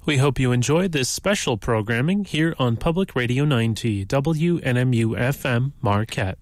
We hope you enjoyed this special programming here on Public Radio 90 WNMU FM Marquette.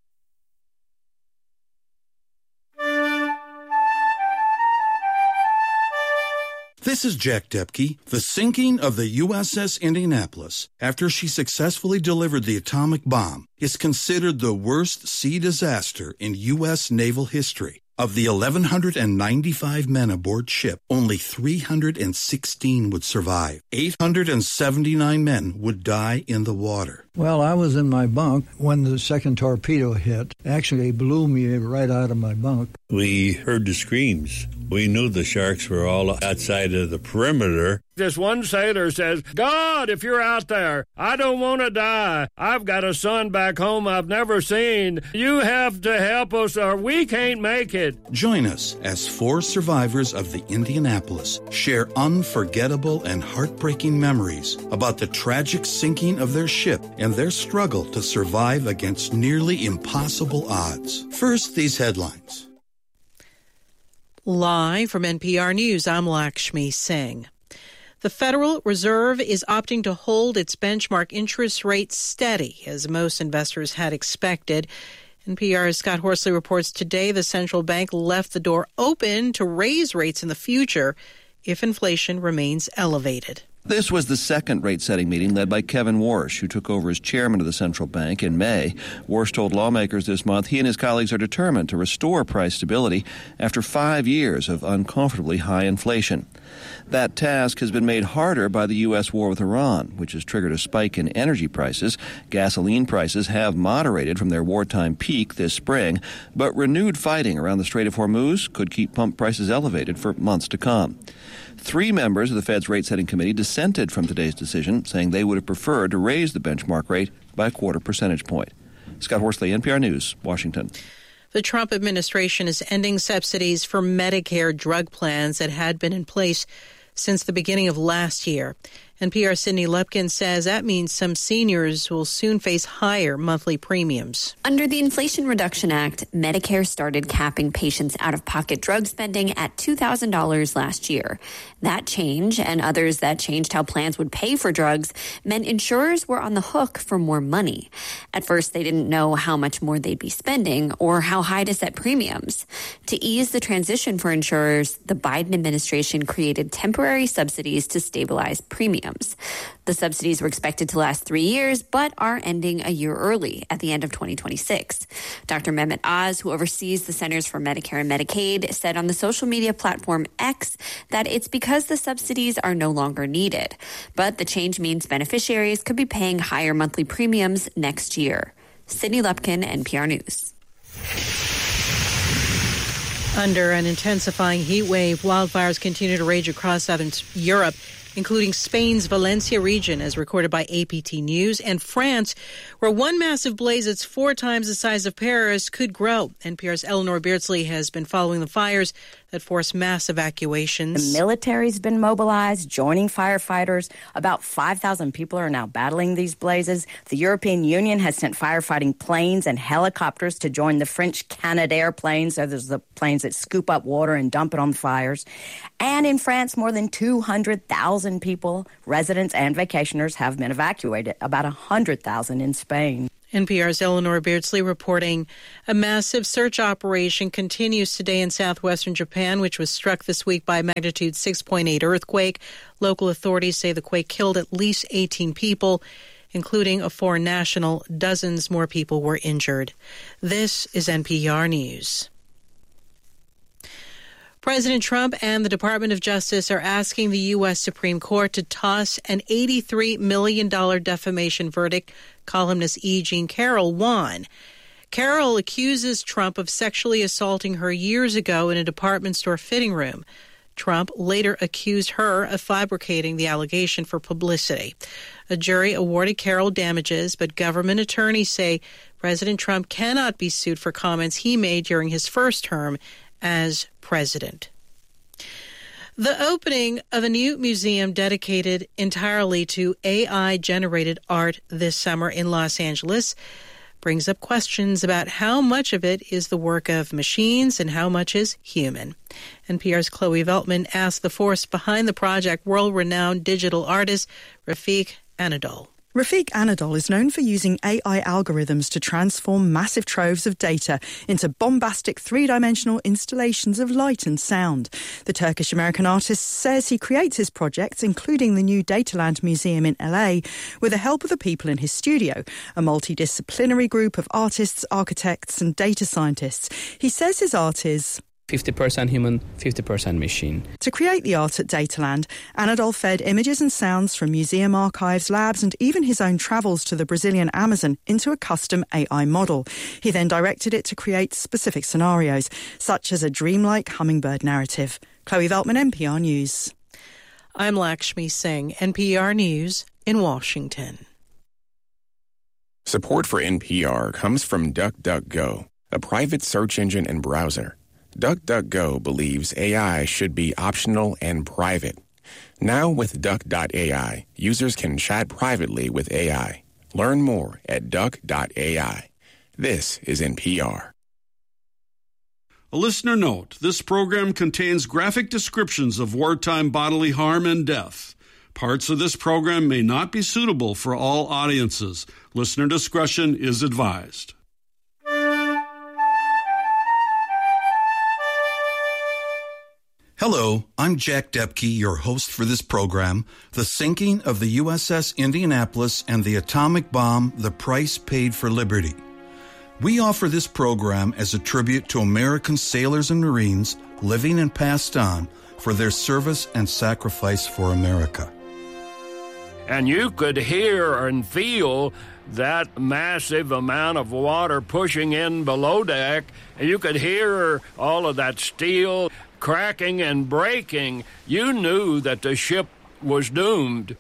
This is Jack Depke. The sinking of the USS Indianapolis, after she successfully delivered the atomic bomb, is considered the worst sea disaster in U.S. naval history. Of the 1,195 men aboard ship, only 316 would survive. 879 men would die in the water. Well, I was in my bunk when the second torpedo hit. Actually, it blew me right out of my bunk. We heard the screams. We knew the sharks were all outside of the perimeter. This one sailor says, "God, if you're out there, I don't want to die. I've got a son back home I've never seen. You have to help us or we can't make it." Join us as 4 survivors of the Indianapolis share unforgettable and heartbreaking memories about the tragic sinking of their ship and their struggle to survive against nearly impossible odds. First, these headlines. Live from NPR News, I'm Lakshmi Singh. The Federal Reserve is opting to hold its benchmark interest rate steady, as most investors had expected. NPR's Scott Horsley reports today the central bank left the door open to raise rates in the future if inflation remains elevated. This was the second rate-setting meeting led by Kevin Warsh, who took over as chairman of the central bank in May. Warsh told lawmakers this month he and his colleagues are determined to restore price stability after 5 years of uncomfortably high inflation. That task has been made harder by the U.S. war with Iran, which has triggered a spike in energy prices. Gasoline prices have moderated from their wartime peak this spring, but renewed fighting around the Strait of Hormuz could keep pump prices elevated for months to come. 3 members of the Fed's rate-setting committee dissented from today's decision, saying they would have preferred to raise the benchmark rate by a 0.25 percentage point. Scott Horsley, NPR News, Washington. The Trump administration is ending subsidies for Medicare drug plans that had been in place since the beginning of last year. NPR's Sydney Lupkin says that means some seniors will soon face higher monthly premiums. Under the Inflation Reduction Act, Medicare started capping patients' out-of-pocket drug spending at $2,000 last year. That change, and others that changed how plans would pay for drugs, meant insurers were on the hook for more money. At first, they didn't know how much more they'd be spending or how high to set premiums. To ease the transition for insurers, the Biden administration created temporary subsidies to stabilize premiums. The subsidies were expected to last 3 years, but are ending a year early at the end of 2026. Dr. Mehmet Oz, who oversees the Centers for Medicare and Medicaid, said on the social media platform X that it's because the subsidies are no longer needed. But the change means beneficiaries could be paying higher monthly premiums next year. Sydney Lupkin, NPR News. Under an intensifying heat wave, wildfires continue to rage across southern Europe, including Spain's Valencia region, as recorded by APT News, and France, where one massive blaze that's 4 times the size of Paris could grow. NPR's Eleanor Beardsley has been following the fires that forced mass evacuations. The military's been mobilized, joining firefighters. About 5,000 people are now battling these blazes. The European Union has sent firefighting planes and helicopters to join the French Canadair planes. So there's the planes that scoop up water and dump it on the fires. And in France, more than 200,000 people, residents and vacationers, have been evacuated, about 100,000 in Spain. NPR's Eleanor Beardsley reporting a massive search operation continues today in southwestern Japan, which was struck this week by a magnitude 6.8 earthquake. Local authorities say the quake killed at least 18 people, including a foreign national. Dozens more people were injured. This is NPR News. President Trump and the Department of Justice are asking the U.S. Supreme Court to toss an $83 million defamation verdict columnist E. Jean Carroll won. Carroll accuses Trump of sexually assaulting her years ago in a department store fitting room. Trump later accused her of fabricating the allegation for publicity. A jury awarded Carroll damages, but government attorneys say President Trump cannot be sued for comments he made during his first term as president. The opening of a new museum dedicated entirely to AI-generated art this summer in Los Angeles brings up questions about how much of it is the work of machines and how much is human. NPR's Chloe Veltman asked the force behind the project world-renowned digital artist Rafiq Anadol. Rafiq Anadol is known for using AI algorithms to transform massive troves of data into bombastic three-dimensional installations of light and sound. The Turkish-American artist says he creates his projects, including the new Dataland Museum in LA, with the help of the people in his studio, a multidisciplinary group of artists, architects and data scientists. He says his art is 50% human, 50% machine. To create the art at Dataland, Anadol fed images and sounds from museum archives, labs and even his own travels to the Brazilian Amazon into a custom AI model. He then directed it to create specific scenarios, such as a dreamlike hummingbird narrative. Chloe Veltman, NPR News. I'm Lakshmi Singh, NPR News in Washington. Support for NPR comes from DuckDuckGo, a private search engine and browser. DuckDuckGo believes AI should be optional and private. Now with Duck.ai, users can chat privately with AI. Learn more at Duck.ai. This is NPR. A listener note, this program contains graphic descriptions of wartime bodily harm and death. Parts of this program may not be suitable for all audiences. Listener discretion is advised. Hello, I'm Jack Depke, your host for this program, The Sinking of the USS Indianapolis and the Atomic Bomb, The Price Paid for Liberty. We offer this program as a tribute to American sailors and Marines, living and passed on, for their service and sacrifice for America. And you could hear and feel that massive amount of water pushing in below deck, and you could hear all of that steel cracking and breaking. You knew that the ship was doomed.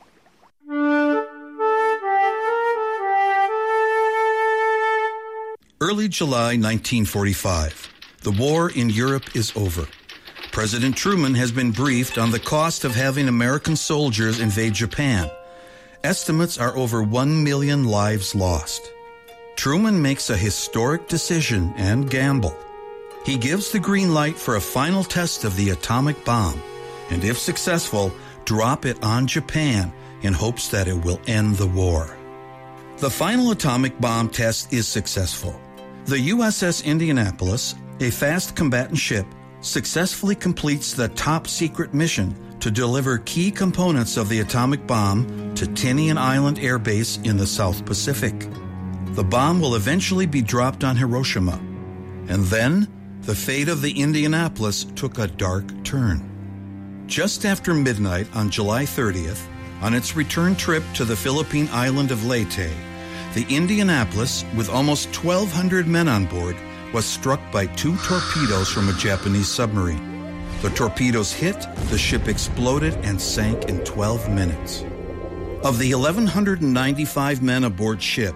Early July 1945. The war in Europe is over. President Truman has been briefed on the cost of having American soldiers invade Japan. Estimates are over 1 million lives lost. Truman makes a historic decision and gamble. He gives the green light for a final test of the atomic bomb, and if successful, drop it on Japan in hopes that it will end the war. The final atomic bomb test is successful. The USS Indianapolis, a fast combatant ship, successfully completes the top-secret mission to deliver key components of the atomic bomb to Tinian Island Air Base in the South Pacific. The bomb will eventually be dropped on Hiroshima. And then, the fate of the Indianapolis took a dark turn. Just after midnight on July 30th, on its return trip to the Philippine island of Leyte, the Indianapolis, with almost 1,200 men on board, was struck by 2 torpedoes from a Japanese submarine. The torpedoes hit, the ship exploded, and sank in 12 minutes. Of the 1,195 men aboard ship,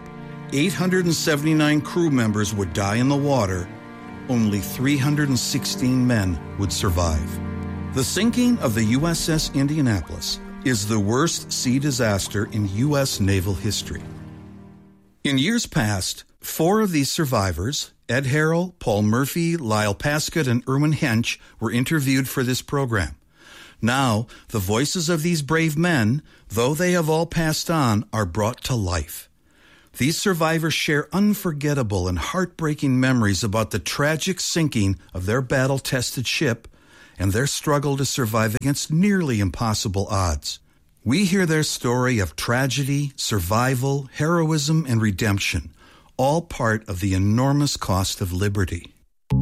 879 crew members would die in the water. Only 316 men would survive. The sinking of the USS Indianapolis is the worst sea disaster in U.S. naval history. In years past, 4 of these survivors, Ed Harrell, Paul Murphy, Lyle Paskett, and Erwin Hench, were interviewed for this program. Now, the voices of these brave men, though they have all passed on, are brought to life. These survivors share unforgettable and heartbreaking memories about the tragic sinking of their battle-tested ship and their struggle to survive against nearly impossible odds. We hear their story of tragedy, survival, heroism, and redemption, all part of the enormous cost of liberty.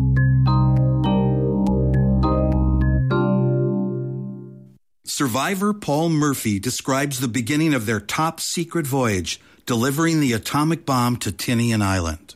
Survivor Paul Murphy describes the beginning of their top-secret voyage, delivering the atomic bomb to Tinian Island.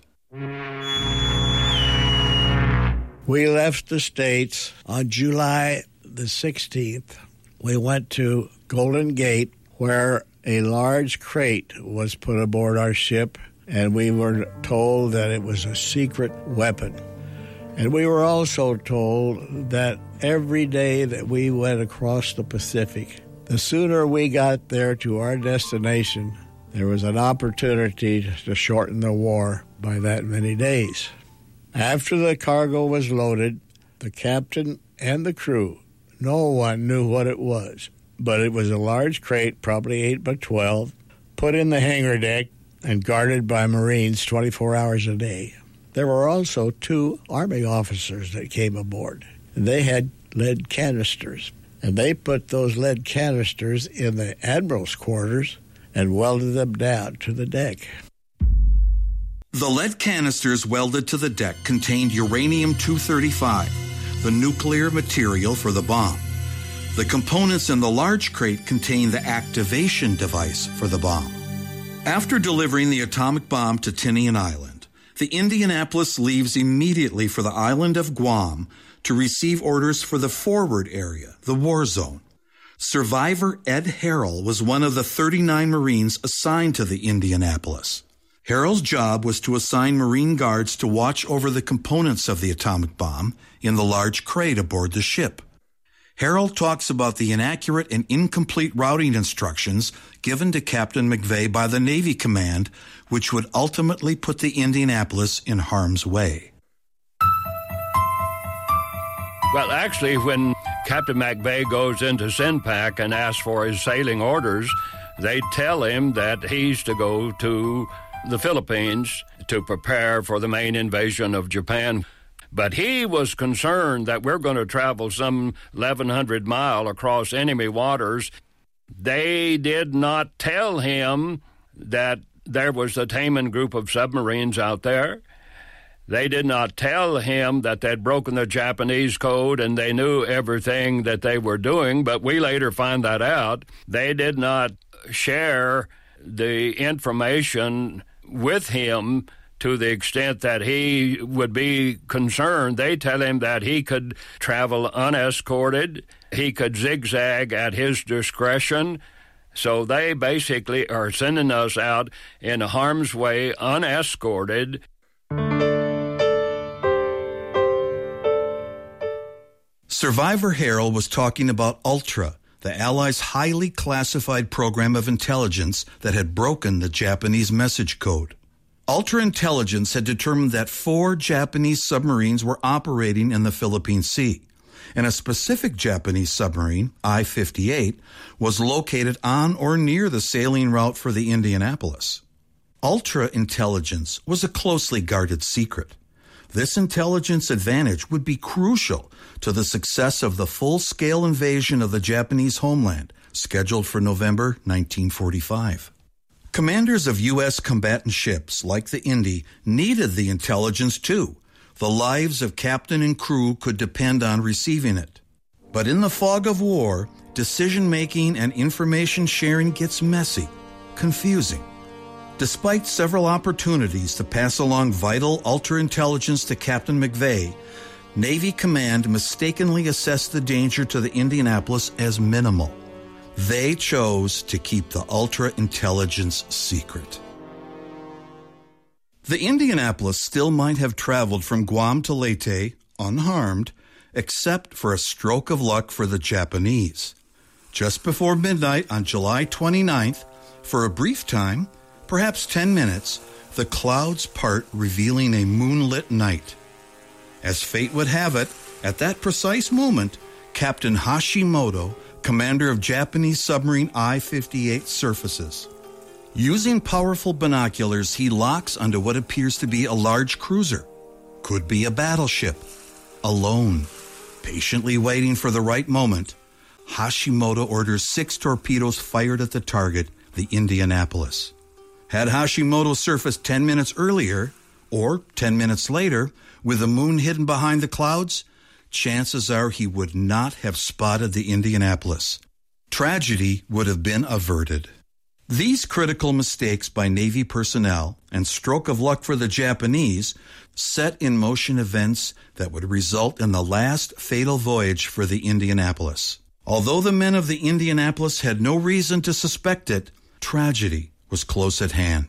We left the States on July the 16th. We went to Golden Gate, where a large crate was put aboard our ship, and we were told that it was a secret weapon. And we were also told that every day that we went across the Pacific, the sooner we got there to our destination, there was an opportunity to shorten the war by that many days. After the cargo was loaded, the captain and the crew, no one knew what it was, but it was a large crate, probably 8 by 12, put in the hangar deck and guarded by Marines 24 hours a day. There were also 2 Army officers that came aboard. They had lead canisters, and they put those lead canisters in the admiral's quarters and welded them down to the deck. The lead canisters welded to the deck contained uranium-235, the nuclear material for the bomb. The components in the large crate contained the activation device for the bomb. After delivering the atomic bomb to Tinian Island, the Indianapolis leaves immediately for the island of Guam to receive orders for the forward area, the war zone. Survivor Ed Harrell was one of the 39 Marines assigned to the Indianapolis. Harrell's job was to assign Marine guards to watch over the components of the atomic bomb in the large crate aboard the ship. Harrell talks about the inaccurate and incomplete routing instructions given to Captain McVeigh by the Navy Command, which would ultimately put the Indianapolis in harm's way. Well, actually, when Captain McVeigh goes into SINPAC and asks for his sailing orders, they tell him that he's to go to the Philippines to prepare for the main invasion of Japan. But he was concerned that we're going to travel some 1,100 miles across enemy waters. They did not tell him that there was a Taman group of submarines out there. They did not tell him that they'd broken the Japanese code and they knew everything that they were doing, but we later find that out. They did not share the information with him to the extent that he would be concerned. They tell him that he could travel unescorted, he could zigzag at his discretion. So they basically are sending us out in harm's way, unescorted. Survivor Harrell was talking about Ultra, the Allies' highly classified program of intelligence that had broken the Japanese message code. Ultra Intelligence had determined that 4 Japanese submarines were operating in the Philippine Sea, and a specific Japanese submarine, I-58, was located on or near the sailing route for the Indianapolis. Ultra Intelligence was a closely guarded secret. This intelligence advantage would be crucial to the success of the full-scale invasion of the Japanese homeland, scheduled for November 1945. Commanders of U.S. combatant ships like the Indy needed the intelligence too. The lives of captain and crew could depend on receiving it. But in the fog of war, decision-making and information sharing gets messy, confusing. Despite several opportunities to pass along vital ultra-intelligence to Captain McVeigh, Navy Command mistakenly assessed the danger to the Indianapolis as minimal. They chose to keep the ultra-intelligence secret. The Indianapolis still might have traveled from Guam to Leyte unharmed, except for a stroke of luck for the Japanese. Just before midnight on July 29th, for a brief time, perhaps 10 minutes, the clouds part, revealing a moonlit night. As fate would have it, at that precise moment, Captain Hashimoto, commander of Japanese submarine I-58, surfaces. Using powerful binoculars, he locks onto what appears to be a large cruiser. Could be a battleship. Alone, patiently waiting for the right moment, Hashimoto orders 6 torpedoes fired at the target, the Indianapolis. Had Hashimoto surfaced 10 minutes earlier, or 10 minutes later, with the moon hidden behind the clouds, chances are he would not have spotted the Indianapolis. Tragedy would have been averted. These critical mistakes by Navy personnel and stroke of luck for the Japanese set in motion events that would result in the last fatal voyage for the Indianapolis. Although the men of the Indianapolis had no reason to suspect it, tragedy was close at hand.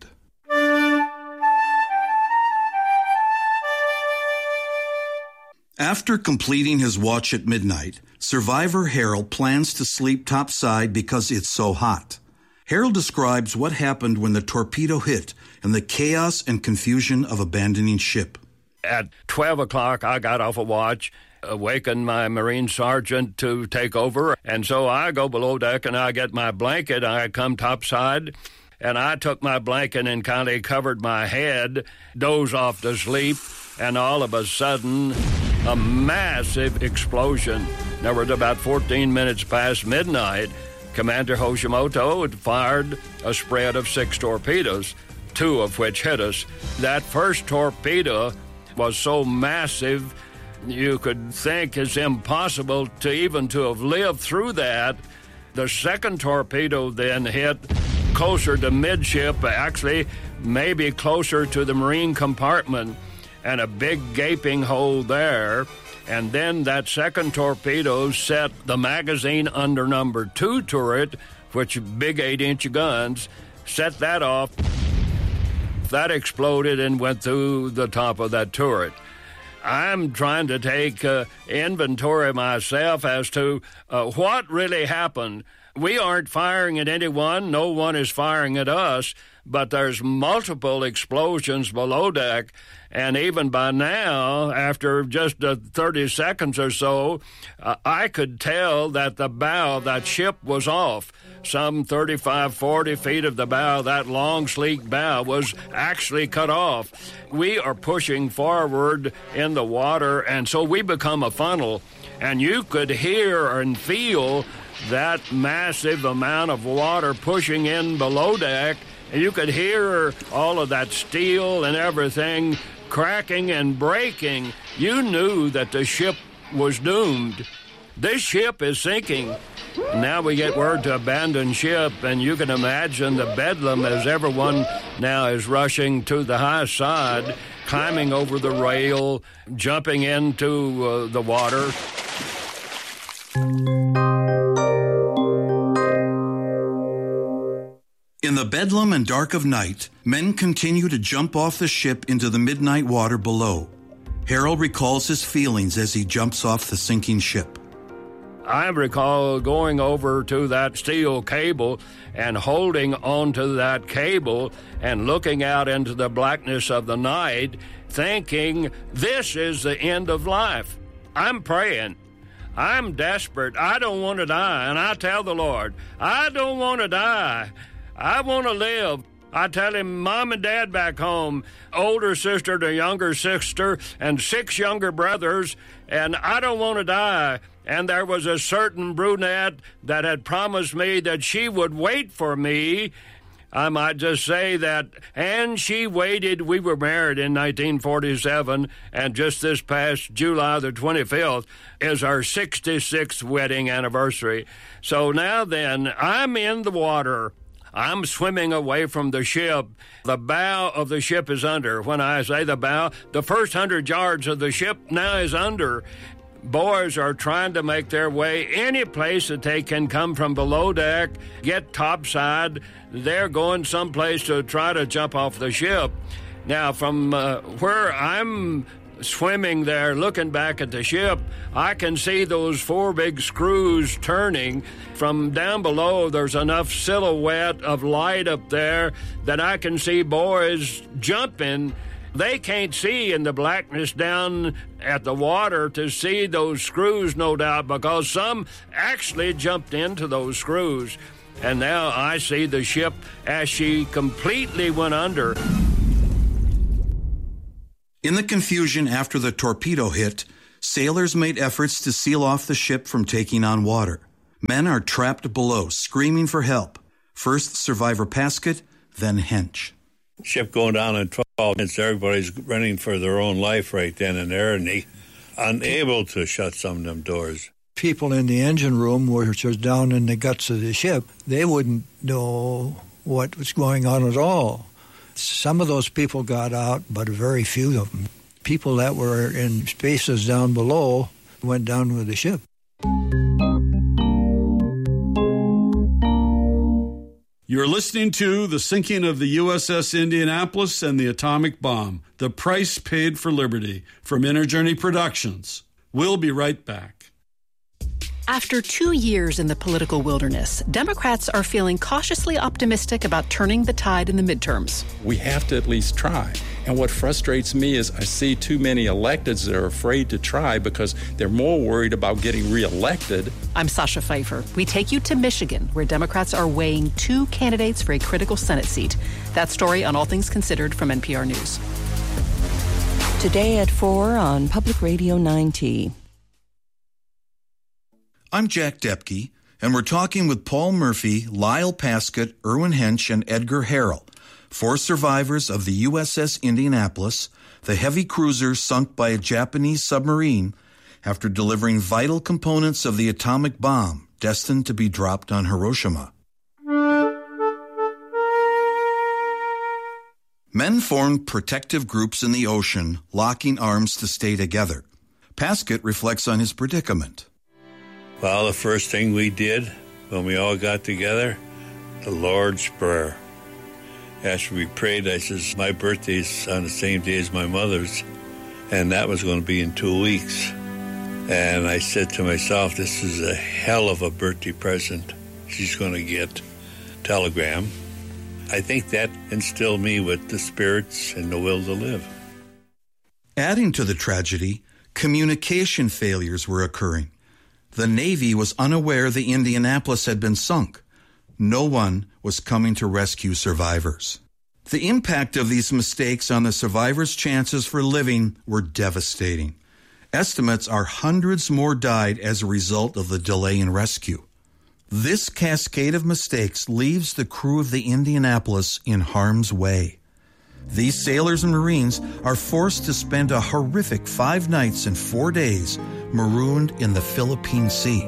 After completing his watch at midnight, Survivor Harrell plans to sleep topside because it's so hot. Harold describes what happened when the torpedo hit and the chaos and confusion of abandoning ship. At 12 o'clock, I got off a watch, awakened my Marine sergeant to take over, and so I go below deck and I get my blanket. I come topside, and I took my blanket and kind of covered my head, dozed off to sleep, and all of a sudden, a massive explosion. There was about 14 minutes past midnight. Commander Hoshimoto had fired a spread of 6 torpedoes, 2 of which hit us. That first torpedo was so massive, you could think it's impossible to have lived through that. The second torpedo then hit closer to midship, actually maybe closer to the Marine compartment, and a big gaping hole there. And then that second torpedo set the magazine under number 2 turret, which big 8-inch guns, set that off. That exploded and went through the top of that turret. I'm trying to take inventory myself as to what really happened. We aren't firing at anyone. No one is firing at us, but there's multiple explosions below deck. And even by now, after just 30 seconds or so, I could tell that the bow of that ship was off. Some 35, 40 feet of the bow, that long, sleek bow, was actually cut off. We are pushing forward in the water, and so we become a funnel. And you could hear and feel that massive amount of water pushing in below deck. And you could hear all of that steel and everything cracking and breaking. You knew that the ship was doomed. This ship is sinking. Now we get word to abandon ship, and you can imagine the bedlam as everyone now is rushing to the high side, climbing over the rail, jumping into the water. In the bedlam and dark of night, men continue to jump off the ship into the midnight water below. Harold recalls his feelings as he jumps off the sinking ship. I recall going over to that steel cable and holding onto that cable and looking out into the blackness of the night, thinking, this is the end of life. I'm praying. I'm desperate. I don't want to die. And I tell the Lord, I don't want to die. I want to live. I tell him, Mom and Dad back home, older sister to younger sister, and 6 younger brothers, and I don't want to die. And there was a certain brunette that had promised me that she would wait for me. I might just say that, and she waited. We were married in 1947, and just this past July the 25th is our 66th wedding anniversary. So now then, I'm in the water. I'm swimming away from the ship. The bow of the ship is under. When I say the bow, the first 100 yards of the ship now is under. Boys are trying to make their way any place that they can come from below deck, get topside. They're going someplace to try to jump off the ship. Now, from where I'm swimming there, looking back at the ship, I can see those 4 big screws turning. From down below, there's enough silhouette of light up there that I can see boys jumping. They can't see in the blackness down at the water to see those screws, no doubt, because some actually jumped into those screws. And now I see the ship as she completely went under. In the confusion after the torpedo hit, sailors made efforts to seal off the ship from taking on water. Men are trapped below, screaming for help. First Survivor Paskett, then Hench. Ship going down in 12 minutes, everybody's running for their own life right then and there, and they unable to shut some of them doors. People in the engine room, which was down in the guts of the ship, they wouldn't know what was going on at all. Some of those people got out, but very few of them. People that were in spaces down below went down with the ship. You're listening to The Sinking of the USS Indianapolis and the Atomic Bomb, The Price Paid for Liberty, from Inner Journey Productions. We'll be right back. After 2 years in the political wilderness, Democrats are feeling cautiously optimistic about turning the tide in the midterms. We have to at least try. And what frustrates me is I see too many electeds that are afraid to try because they're more worried about getting reelected. I'm Sasha Pfeiffer. We take you to Michigan, where Democrats are weighing 2 candidates for a critical Senate seat. That story on All Things Considered from NPR News. Today at 4 on Public Radio 9T. I'm Jack Depke, and we're talking with Paul Murphy, Lyle Paskett, Irwin Hench, and Edgar Harrell, 4 survivors of the USS Indianapolis, the heavy cruiser sunk by a Japanese submarine after delivering vital components of the atomic bomb destined to be dropped on Hiroshima. Men formed protective groups in the ocean, locking arms to stay together. Paskett reflects on his predicament. Well, the first thing we did when we all got together, the Lord's Prayer. After we prayed, I says, my birthday's on the same day as my mother's, and that was going to be in 2 weeks. And I said to myself, this is a hell of a birthday present she's going to get. Telegram. I think that instilled me with the spirits and the will to live. Adding to the tragedy, communication failures were occurring. The Navy was unaware the Indianapolis had been sunk. No one was coming to rescue survivors. The impact of these mistakes on the survivors' chances for living were devastating. Estimates are hundreds more died as a result of the delay in rescue. This cascade of mistakes leaves the crew of the Indianapolis in harm's way. These sailors and Marines are forced to spend a horrific 5 nights and 4 days marooned in the Philippine Sea.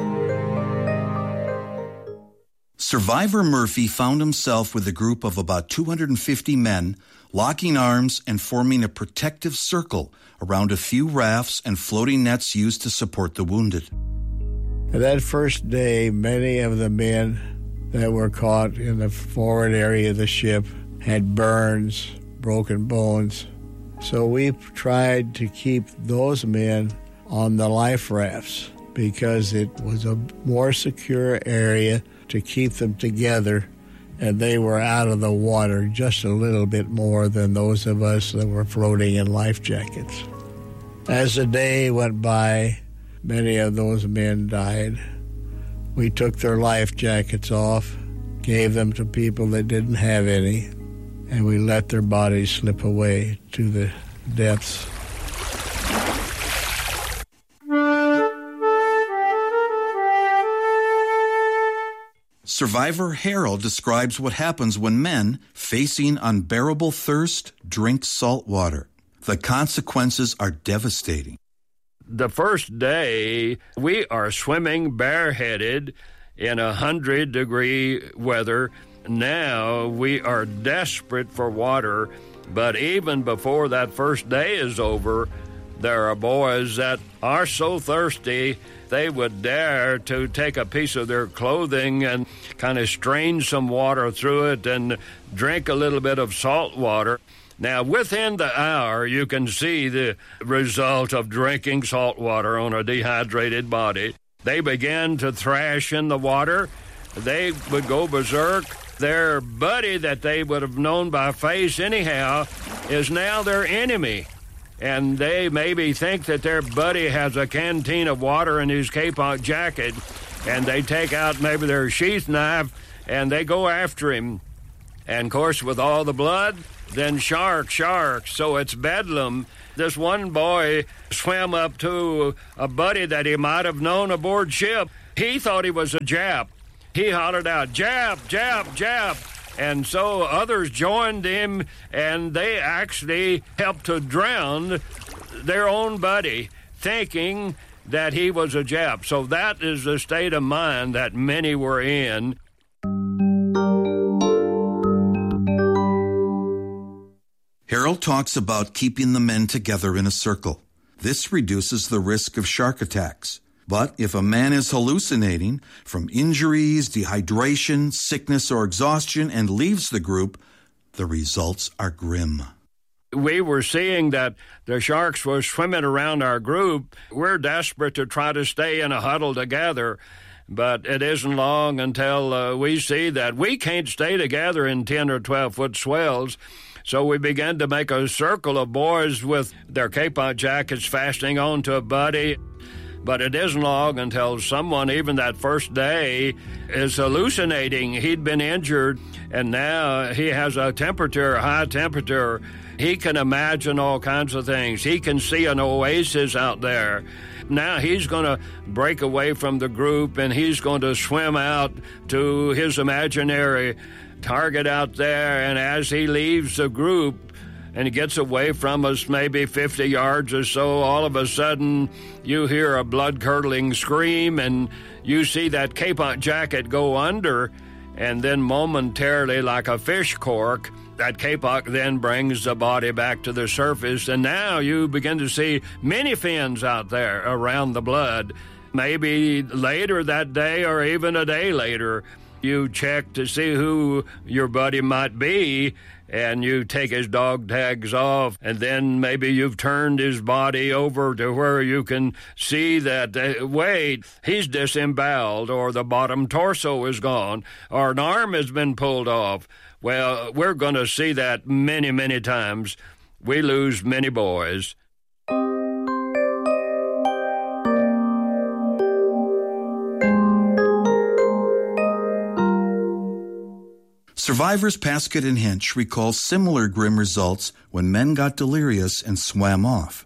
Survivor Murphy found himself with a group of about 250 men, locking arms and forming a protective circle around a few rafts and floating nets used to support the wounded. That first day, many of the men that were caught in the forward area of the ship had burns, broken bones. So we tried to keep those men on the life rafts because it was a more secure area to keep them together, and they were out of the water just a little bit more than those of us that were floating in life jackets. As the day went by, many of those men died. We took their life jackets off, gave them to people that didn't have any, and we let their bodies slip away to the depths. Survivor Harold describes what happens when men, facing unbearable thirst, drink salt water. The consequences are devastating. The first day, we are swimming bareheaded in 100-degree weather. Now we are desperate for water, but even before that first day is over, there are boys that are so thirsty they would dare to take a piece of their clothing and kind of strain some water through it and drink a little bit of salt water. Now, within the hour, you can see the result of drinking salt water on a dehydrated body. They began to thrash in the water. They would go berserk. Their buddy that they would have known by face anyhow is now their enemy. And they maybe think that their buddy has a canteen of water in his cape jacket, and they take out maybe their sheath knife, and they go after him. And, of course, with all the blood, then shark. So it's bedlam. This one boy swam up to a buddy that he might have known aboard ship. He thought he was a Jap. He hollered out, "Jap, Jap, Jap." And so others joined him, and they actually helped to drown their own buddy, thinking that he was a Jap. So that is the state of mind that many were in. Harold talks about keeping the men together in a circle. This reduces the risk of shark attacks. But if a man is hallucinating from injuries, dehydration, sickness, or exhaustion and leaves the group, the results are grim. We were seeing that the sharks were swimming around our group. We're desperate to try to stay in a huddle together, but it isn't long until we see that we can't stay together in 10 or 12-foot swells. So we began to make a circle of boys with their capon jackets fastening onto a buddy. But it isn't long until someone, even that first day, is hallucinating. He'd been injured, and now he has a high temperature. He can imagine all kinds of things. He can see an oasis out there. Now he's going to break away from the group, and he's going to swim out to his imaginary target out there. And as he leaves the group and he gets away from us maybe 50 yards or so, all of a sudden you hear a blood-curdling scream, and you see that capon jacket go under, and then momentarily, like a fish cork, that capon then brings the body back to the surface, and now you begin to see many fins out there around the blood. Maybe later that day or even a day later, you check to see who your buddy might be, and you take his dog tags off, and then maybe you've turned his body over to where you can see that, wait, he's disemboweled, or the bottom torso is gone, or an arm has been pulled off. Well, we're going to see that many, many times. We lose many boys. Survivors Paskett and Hinch recall similar grim results when men got delirious and swam off.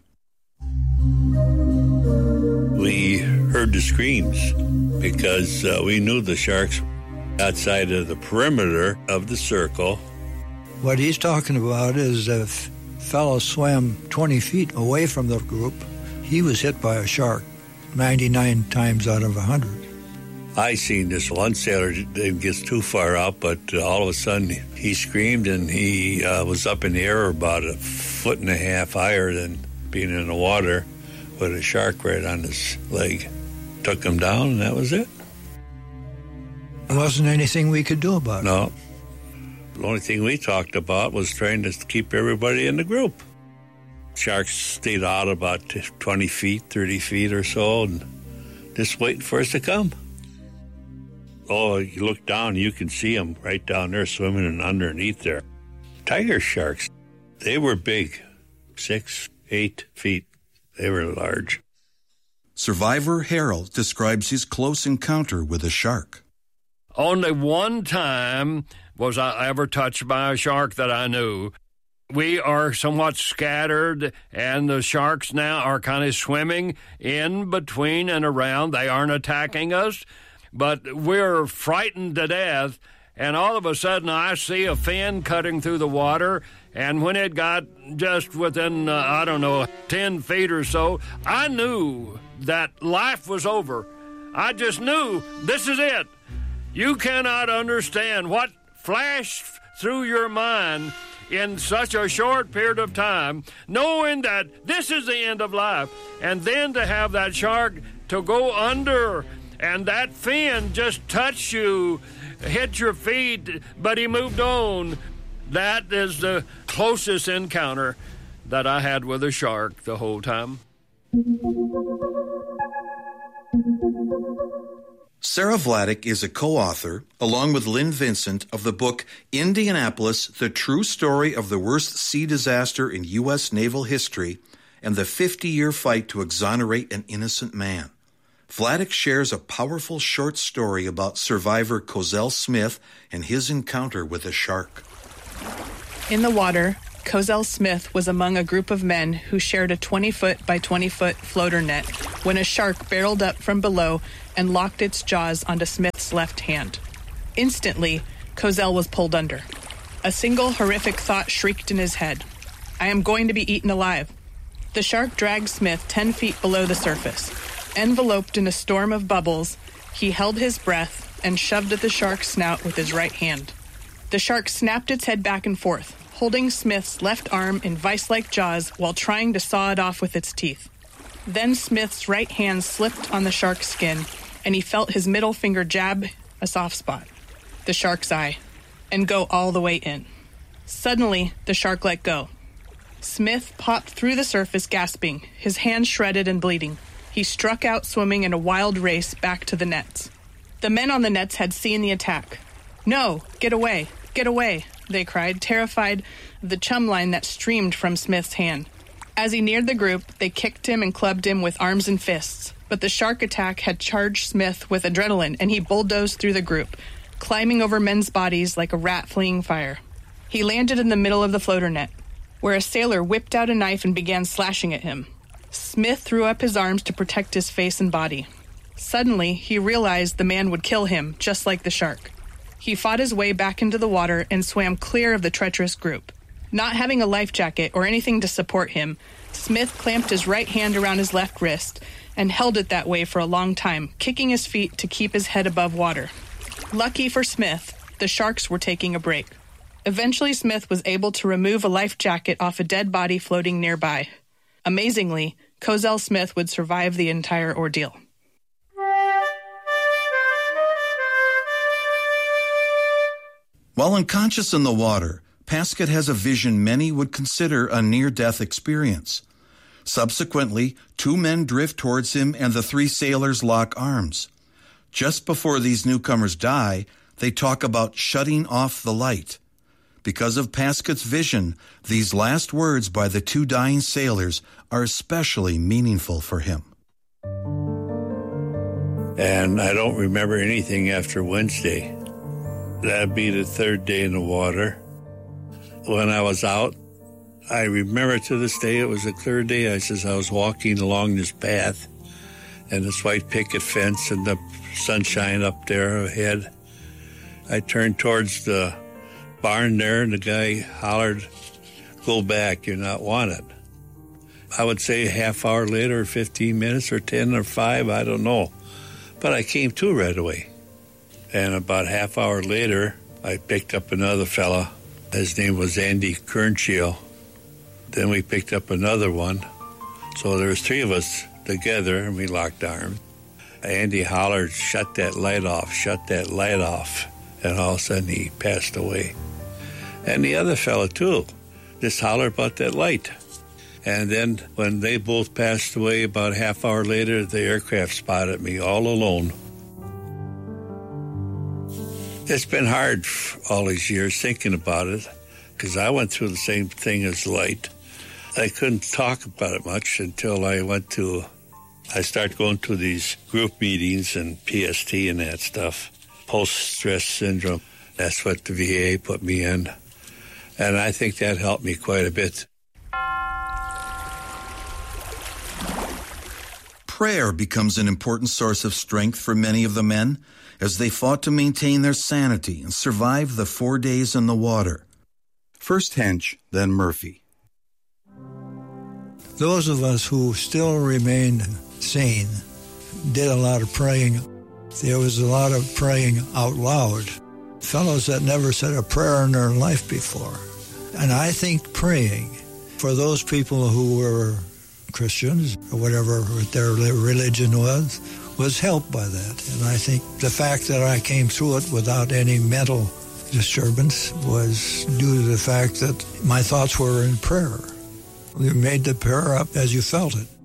We heard the screams because we knew the sharks outside of the perimeter of the circle. What he's talking about is a fellow swam 20 feet away from the group. He was hit by a shark 99 times out of 100. I seen this one sailor didn't get too far out, but all of a sudden he screamed, and he was up in the air about 1.5 feet higher than being in the water with a shark right on his leg. Took him down, and that was it. There wasn't anything we could do about it. No. The only thing we talked about was trying to keep everybody in the group. Sharks stayed out about 20 feet, 30 feet or so, and just waiting for us to come. Oh, you look down, you can see them right down there swimming and underneath there. Tiger sharks, they were big, 6, 8 feet. They were large. Survivor Harold describes his close encounter with a shark. Only one time was I ever touched by a shark that I knew. We are somewhat scattered, and the sharks now are kind of swimming in between and around. They aren't attacking us, but we're frightened to death, and all of a sudden I see a fin cutting through the water, and when it got just within, 10 feet or so, I knew that life was over. I just knew this is it. You cannot understand what flashed through your mind in such a short period of time, knowing that this is the end of life, and then to have that shark to go under, and that fin just touched you, hit your feet, but he moved on. That is the closest encounter that I had with a shark the whole time. Sarah Vladeck is a co-author, along with Lynn Vincent, of the book Indianapolis, The True Story of the Worst Sea Disaster in U.S. Naval History and the 50-Year Fight to Exonerate an Innocent Man. Vladeck shares a powerful short story about survivor Cozell Smith and his encounter with a shark. In the water, Cozell Smith was among a group of men who shared a 20-foot by 20-foot floater net when a shark barreled up from below and locked its jaws onto Smith's left hand. Instantly, Cozell was pulled under. A single horrific thought shrieked in his head. I am going to be eaten alive. The shark dragged Smith 10 feet below the surface. Enveloped in a storm of bubbles, he held his breath and shoved at the shark's snout with his right hand. The shark snapped its head back and forth, holding Smith's left arm in vice-like jaws while trying to saw it off with its teeth. Then Smith's right hand slipped on the shark's skin, and he felt his middle finger jab a soft spot, the shark's eye, and go all the way in. Suddenly, the shark let go. Smith popped through the surface gasping, his hands shredded and bleeding. He struck out swimming in a wild race back to the nets. The men on the nets had seen the attack. "No, get away, get away," they cried, terrified of the chum line that streamed from Smith's hand. As he neared the group, they kicked him and clubbed him with arms and fists. But the shark attack had charged Smith with adrenaline, and he bulldozed through the group, climbing over men's bodies like a rat fleeing fire. He landed in the middle of the floater net, where a sailor whipped out a knife and began slashing at him. Smith threw up his arms to protect his face and body. Suddenly, he realized the man would kill him, just like the shark. He fought his way back into the water and swam clear of the treacherous group. Not having a life jacket or anything to support him, Smith clamped his right hand around his left wrist and held it that way for a long time, kicking his feet to keep his head above water. Lucky for Smith, the sharks were taking a break. Eventually, Smith was able to remove a life jacket off a dead body floating nearby. Amazingly, Cozell Smith would survive the entire ordeal. While unconscious in the water, Paskett has a vision many would consider a near-death experience. Subsequently, 2 men drift towards him and the 3 sailors lock arms. Just before these newcomers die, they talk about shutting off the light. Because of Paskett's vision, these last words by the 2 dying sailors are especially meaningful for him. And I don't remember anything after Wednesday. That'd be the 3rd day in the water. When I was out, I remember to this day it was a clear day. I was walking along this path and this white picket fence and the sunshine up there ahead. I turned towards the barn there and the guy hollered, "Go back, you're not wanted." I would say a half hour later, or 15 minutes, or 10 or 5, I don't know. But I came to right away. And about a half hour later, I picked up another fella. His name was Andy Kernschel. Then we picked up another one. So there was 3 of us together, and we locked arms. Andy hollered, "Shut that light off, shut that light off." And all of a sudden, he passed away. And the other fella, too, just hollered about that light. And then when they both passed away, about a half hour later, the aircraft spotted me all alone. It's been hard all these years thinking about it, because I went through the same thing as light. I couldn't talk about it much until I started going to these group meetings and PST and that stuff. Post-stress syndrome. That's what the VA put me in. And I think that helped me quite a bit. Prayer becomes an important source of strength for many of the men as they fought to maintain their sanity and survive the 4 days in the water. First Hench, then Murphy. Those of us who still remained sane did a lot of praying. There was a lot of praying out loud. Fellows that never said a prayer in their life before. And I think praying for those people who were Christians, or whatever their religion was helped by that. And I think the fact that I came through it without any mental disturbance was due to the fact that my thoughts were in prayer. You made the prayer up as you felt it.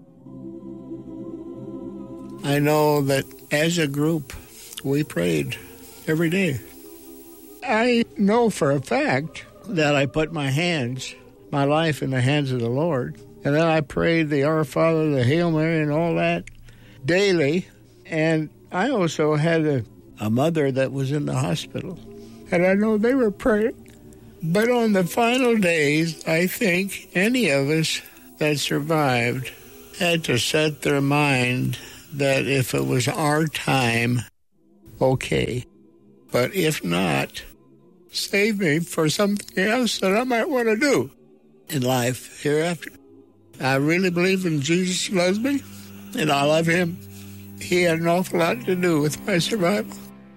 I know that as a group, we prayed every day. I know for a fact that I put my life in the hands of the Lord. And then I prayed the Our Father, the Hail Mary, and all that daily. And I also had a mother that was in the hospital. And I know they were praying. But on the final days, I think any of us that survived had to set their mind that if it was our time, okay. But if not, save me for something else that I might want to do in life hereafter. I really believe in Jesus loves me, and I love him. He had an awful lot to do with my survival.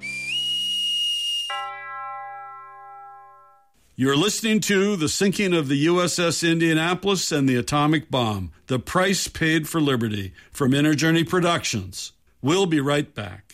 You're listening to The Sinking of the USS Indianapolis and the Atomic Bomb, The Price Paid for Liberty, from Inner Journey Productions. We'll be right back.